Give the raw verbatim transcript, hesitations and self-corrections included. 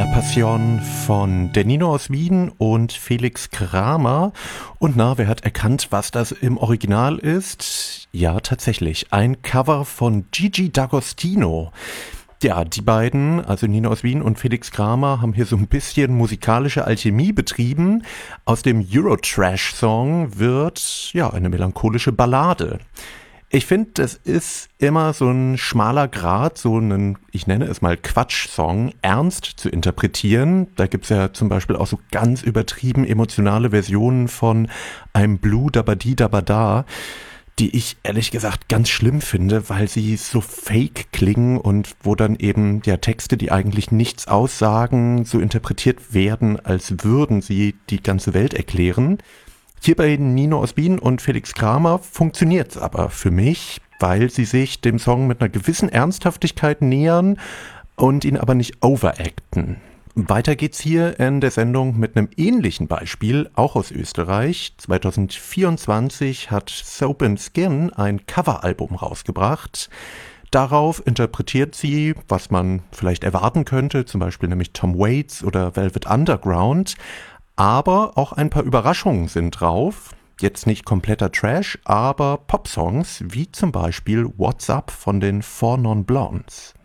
La Passion von der Nino aus Wien und Felix Kramer. Und na, wer hat erkannt, was das im Original ist? Ja, tatsächlich, ein Cover von Gigi D'Agostino. Ja, die beiden, also Nino aus Wien und Felix Kramer, haben hier so ein bisschen musikalische Alchemie betrieben. Aus dem Eurotrash-Song wird, ja, eine melancholische Ballade. Ich finde, das ist immer so ein schmaler Grat, so einen, ich nenne es mal Quatsch-Song, ernst zu interpretieren. Da gibt's ja zum Beispiel auch so ganz übertrieben emotionale Versionen von I'm Blue Dabadi Dabada, die ich ehrlich gesagt ganz schlimm finde, weil sie so fake klingen und wo dann eben ja Texte, die eigentlich nichts aussagen, so interpretiert werden, als würden sie die ganze Welt erklären. Hier bei Nino aus Wien und Felix Kramer funktioniert's aber für mich, weil sie sich dem Song mit einer gewissen Ernsthaftigkeit nähern und ihn aber nicht overacten. Weiter geht's hier in der Sendung mit einem ähnlichen Beispiel, auch aus Österreich. zwanzig vierundzwanzig hat Soap and Skin ein Coveralbum rausgebracht. Darauf interpretiert sie, was man vielleicht erwarten könnte, zum Beispiel nämlich Tom Waits oder Velvet Underground. Aber auch ein paar Überraschungen sind drauf. Jetzt nicht kompletter Trash, aber Popsongs, wie zum Beispiel What's Up von den Four Non Blondes.